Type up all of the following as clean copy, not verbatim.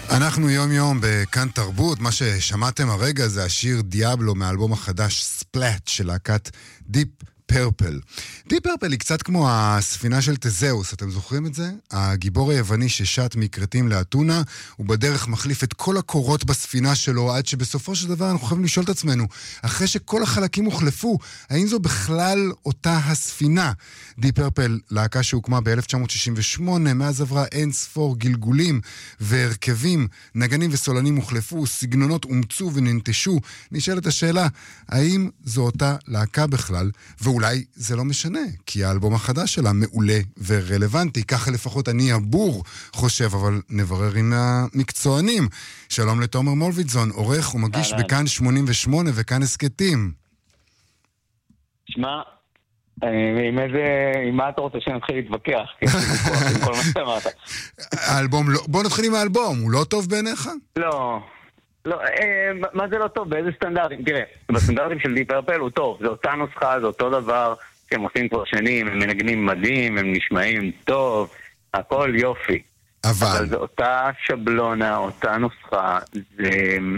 אנחנו יום יום בכאן תרבות. מה ששמעתם הרגע זה השיר דיאבלו מהאלבום החדש ספלאט של להקת דיפ פרפל. דיפ פרפל היא קצת כמו הספינה של תזאוס, אתם זוכרים את זה? הגיבור היווני ששט מקרטים לאתונה, הוא בדרך מחליף את כל הקורות בספינה שלו, עד שבסופו של דבר אנחנו חייבים לשאול את עצמנו, אחרי שכל החלקים הוחלפו, האם זו בכלל אותה הספינה? דיפ פרפל, להקה שהוקמה ב-1968, מאז עברה אין ספור גלגולים והרכבים, נגנים וסולנים הוחלפו, סגנונות אומצו וננטשו. נשאלת השאלה, האם זו אותה להקה בכלל? ואולי זה לא משנה, כי האלבום החדש שלה מעולה ורלוונטי, ככה לפחות אני הבור חושב, אבל נברר עם המקצוענים. שלום לתומר מולביטזון, עורך ומגיש בכאן 88 וכאן הסקטים. שמע, עם מה אתה רוצה שנתחיל להתווכח? עם כל מה שאמרת. האלבום, בוא נתחיל עם האלבום, הוא לא טוב בעיניך? לא, מה זה לא טוב? באיזה סטנדרטים? תראה, בסטנדרטים של דיפ פרפל הוא טוב, זה אותה נוסחה, זה אותו דבר שהם עושים כבר שנים, הם מנגנים מדהים, הם נשמעים טוב, הכל יופי. אבל זה אותה שבלונה, אותה נוסחה, זה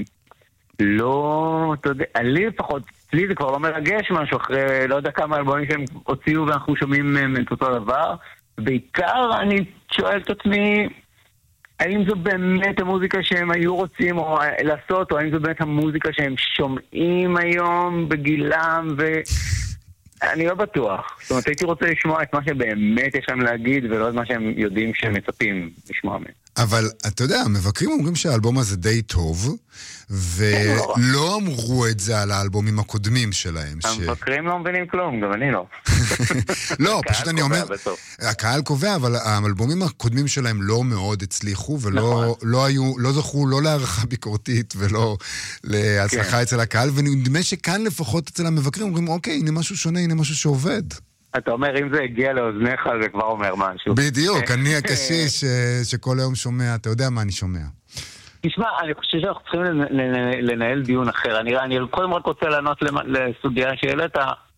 לא, אתה יודע, לי לפחות, לי זה כבר לא מרגש משהו אחרי, לא יודע כמה אלבומים שהם הוציאו ואנחנו שומעים את אותו דבר. בעיקר אני שואל את עצמי, האם זו באמת המוזיקה שהם היו רוצים לעשות, או האם זו באמת המוזיקה שהם שומעים היום בגילם, ואני לא בטוח. זאת אומרת, הייתי רוצה לשמוע את מה שבאמת יש להם להגיד, ולא את מה שהם יודעים שהם מצפים לשמוע מהם. אבל אתה יודע, המבקרים אומרים שהאלבום הזה די טוב, ולא אמרו את זה על האלבומים הקודמים שלהם. המבקרים לא מבינים כלום, גם אני לא. לא, פשוט אני אומר, הקהל קובע, אבל האלבומים הקודמים שלהם לא מאוד הצליחו, ולא זכו לא להערכה ביקורתית, ולא להצלחה אצל הקהל, ונדמה שכאן לפחות אצל המבקרים אומרים, אוקיי, הנה משהו שונה, הנה משהו שעובד. אתה אומר, אם זה הגיע לאוזניך, זה כבר אומר משהו. בדיוק, אני הקשיש שכל היום שומע, אתה יודע מה אני שומע. תשמע, אני חושב שאנחנו צריכים לנהל דיון אחר. אני קודם רק רוצה לענות לסוגיה שהעלית,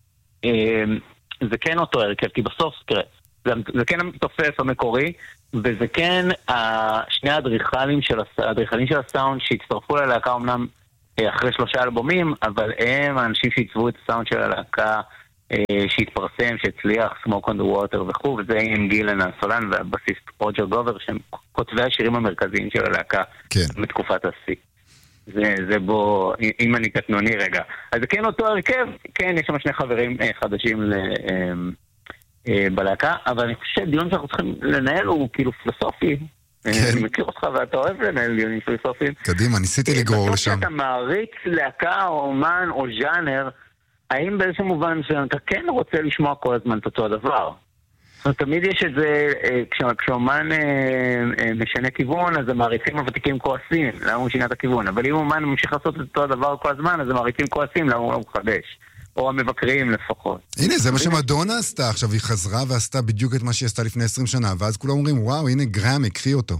זה כן אותו הרכב, כי בסוף, תראה, זה כן המתופף המקורי, וזה כן שני האדריכלים של הסאונד שהצטרפו ללהקה אמנם אחרי 3 אלבומים, אבל הם האנשים שעיצבו את הסאונד של הלהקה, שהתפרסם, שהצליח, Smoke on the Water וכו', וזה עם גילן הסולן והבסיסט רוג'ר גובר, שהם כותבי השירים המרכזיים של הלהקה בתקופת השיא. זה בו, אם אני קטנוני רגע. אז זה כן אותו הרכב, כן, יש שם 2 חברים חדשים בלהקה, אבל אני חושב שדיון שאנחנו צריכים לנהל הוא כאילו פילוסופי. אני מכיר אותך ואתה אוהב לנהל דיונים פילוסופיים. קדימה, ניסיתי לגרור לשם. בסוף שאתה מעריץ להקה או אומן או ז'אנר, האם באיזשהו מובן שאתה כן רוצה לשמוע כל הזמן את אותו הדבר? זאת אומרת, תמיד יש את זה, כשאומן משנה כיוון, אז המעריצים הוותיקים כועסים, למה הוא שינה את הכיוון? אבל אם אומן ממשיך לעשות את אותו הדבר כל הזמן, אז המעריצים כועסים, למה הוא לא מחדש? או המבקרים לפחות. הנה, זה מה שמדונה עשתה עכשיו, היא חזרה ועשתה בדיוק את מה שהיא עשתה לפני 20 שנה, ואז כולם אומרים, וואו, הנה גרם, הקריא אותו.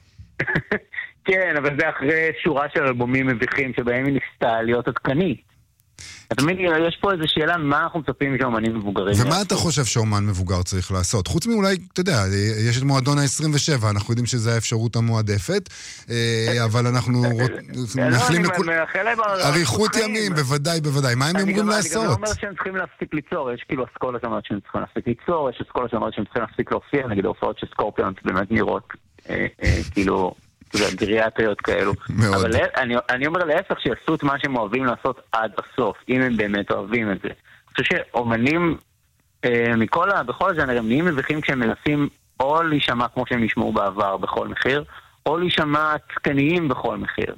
כן, אבל זה אחרי שורה של אלבומים מביכים, שבהם היא ניסתה להיות עדכנית. תמיד יש פה איזו שאלה, מה אנחנו מצפים שאומנים מבוגרים? ומה אתה חושב שאומן מבוגר צריך לעשות? חוץ מאולי, אתה יודע, יש את מועדון ה-27, אנחנו יודעים שזו האפשרות המועדפת, אבל אנחנו מאחלים אריכות ימים, בוודאי. מה הם אמורים לעשות? אני גם לא אומר שהם צריכים להפסיק ליצור, יש כאילו אסכולה שאומרת שהם צריכים להפסיק ליצור, יש אסכולה שאומרת שהם צריכים להפסיק להופיע, נגיד ההופעות של סקורפיון באמת נראות כאילו גריאטריות כאלו. אבל אני אומר להפך שיעשו את מה שהם אוהבים לעשות עד הסוף, אם הם באמת אוהבים את זה. אני חושב שאומנים בכל הז'אנרים נהיים מביכים כשהם מנסים או להישמע כמו שהם נשמעו בעבר בכל מחיר, או להישמע תקניים בכל מחיר.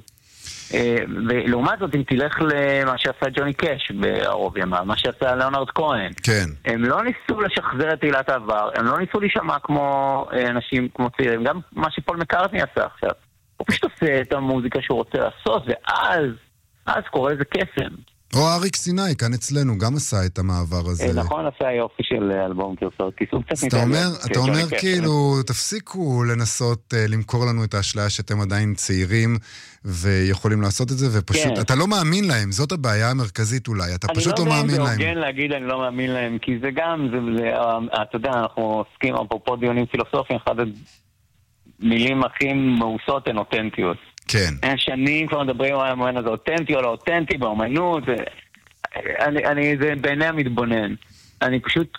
ולעומת זאת, אם תלך למה שעשה ג'וני קאש בערוב ימיו, מה שעשה ליאונרד כהן, הם לא ניסו לשחזר את תהילת העבר, הם לא ניסו להישמע כמו אנשים, כמו צעירים, גם מה שפול מקארטני עשה עכשיו. הוא פשוט עושה את המוזיקה שהוא רוצה לעשות, ואז קורה איזה קסם. או אריק סיני, כאן אצלנו, גם עשה את המעבר הזה. נכון, עשה יופי של אלבום כיסור. אתה אומר כאילו, תפסיקו לנסות למכור לנו את האשליה שאתם עדיין צעירים, ויכולים לעשות את זה, ופשוט, אתה לא מאמין להם, זאת הבעיה המרכזית אולי, אתה פשוט לא מאמין להם. אני לא יודע אם זה הוגן להגיד אני לא מאמין להם, כי זה גם, אתה יודע, אנחנו עוסקים פה דיונים פילוסופיים, אחד המילים הכי מאוסות הן אותנטיות. כן. שנים כבר מדברים על האמן הזה, אותנטי או לא אותנטי באמנות, זה בעיני המתבונן. אני פשוט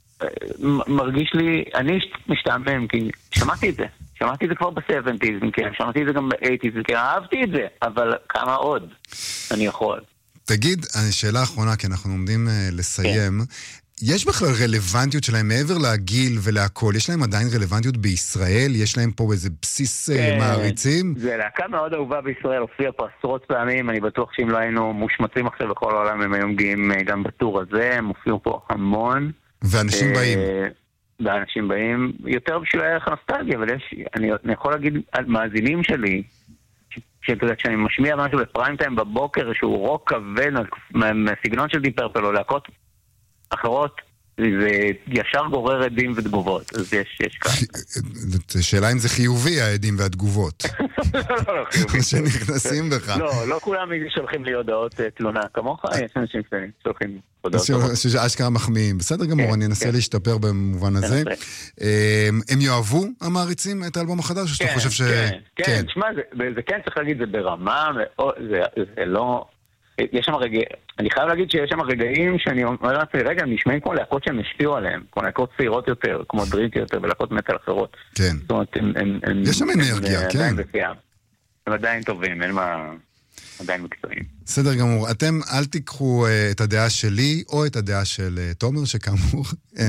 מרגיש לי, אני משתעמם, כי שמעתי את זה. שמעתי את זה כבר ב-70s, כן, שמעתי את זה גם ב-80s, כן, אהבתי את זה, אבל כמה עוד אני יכול. תגיד, שאלה האחרונה, כי אנחנו עומדים לסיים, יש בכלל רלוונטיות שלהם מעבר לגיל ולהכל? יש להם עדיין רלוונטיות בישראל? יש להם פה איזה בסיס מעריצים? זה להקה מאוד אהובה בישראל, הופיע פה עשרות פעמים, אני בטוח שאם לא היינו מושמצים עכשיו בכל העולם, הם היום מגיעים גם בטור הזה, הם הופיעו פה המון. ואנשים באים. ואנשים באים יותר בשביל הערך הנוסטלגיה, אבל אני יכול להגיד על מאזינים שלי, כשאני משמיע משהו בפריים טיים בבוקר, שהוא רוק כבד מהסגנון של דיפ פרפל או להקות אחרות, זה ישר גורר עדים ותגובות, אז יש כאן. שאלה אם זה חיובי, העדים והתגובות. לא חיובי. שנכנסים בך. לא כולם שולחים לי הודעות תלונה, כמוך יש אנשים שולחים הודעות תלונה. שאשכרה מחמיאים. בסדר גמור, אני אנסה להשתפר במובן הזה. הם יאהבו המעריצים את האלבום החדש? או שאתה חושב ש... כן, תשמע, זה כן צריך להגיד, זה ברמה, זה לא... יש שם אני חייב להגיד שיש שם רגעים שאני אומר לעצמי, רגע, הם נשמעים כמו להקות שהם השפיעו עליהם, כמו להקות צעירות יותר, כמו דריטי יותר, ולהקות מטל אחרות. כן. זאת אומרת, יש שם אנרגיה, כן. הם עדיין טובים, אין מה... עדיין מקצועיים. בסדר גמור. אתם אל תיקחו את הדעה שלי או את הדעה של תומר, שכאמור,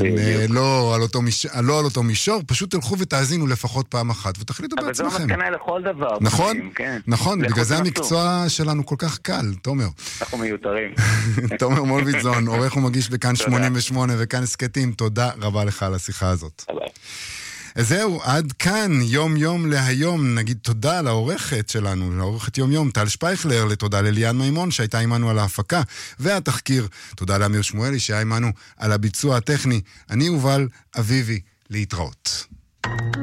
לא על אותו מישור, פשוט תלכו ותאזינו לפחות פעם אחת, ותחליטו בעצמכם. אבל זו מסקנה לכל דבר. נכון, בגלל זה המקצוע שלנו כל כך קל, תומר. אנחנו מיותרים. תומר מולביטזון, עורך ומגיש בכאן 88 וכאן הסקטים, תודה רבה לך על השיחה הזאת. תודה. זהו, עד כאן, יום יום להיום. נגיד תודה לעורכת שלנו, לעורכת יום יום, טל שפייכלר, לתודה לליאן מימון שהייתה עמנו על ההפקה והתחקיר. תודה לאמיר שמואלי שהיה עמנו על הביצוע הטכני. אני יובל אביבי, להתראות.